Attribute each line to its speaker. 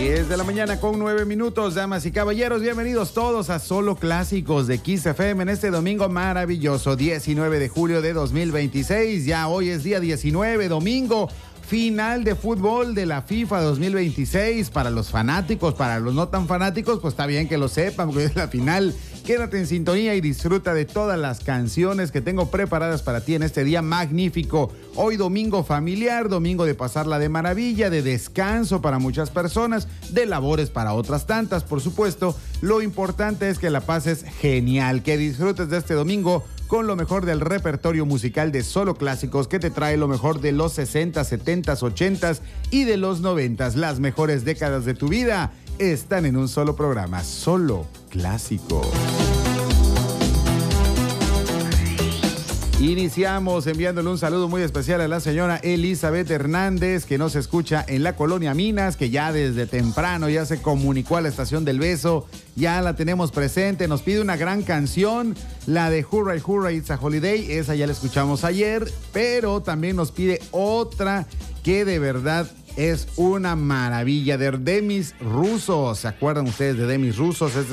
Speaker 1: 10 de la mañana con 9 minutos, damas y caballeros, bienvenidos todos a Solo Clásicos de Kiss FM en este domingo maravilloso, 19 de julio de 2026. Ya hoy es día 19, domingo, final de fútbol de la FIFA 2026. Para los fanáticos, para los no tan fanáticos, pues está bien que lo sepan, porque es la final. Quédate en sintonía y disfruta de todas las canciones que tengo preparadas para ti en este día magnífico. Hoy domingo familiar, domingo de pasarla de maravilla, de descanso para muchas personas, de labores para otras tantas, por supuesto. Lo importante es que la pases genial, que disfrutes de este domingo con lo mejor del repertorio musical de Solo Clásicos, que te trae lo mejor de los 60, 70, 80 y de los 90. Las mejores décadas de tu vida están en un solo programa, Solo Clásicos. Iniciamos enviándole un saludo muy especial a la señora Elizabeth Hernández, que nos escucha en la Colonia Minas, que ya desde temprano ya se comunicó a la Estación del Beso, ya la tenemos presente, nos pide una gran canción, la de Hurray, Hurray, It's a Holiday, esa ya la escuchamos ayer, pero también nos pide otra que de verdad es una maravilla, de Demis Roussos. ¿Se acuerdan ustedes de Demis Roussos?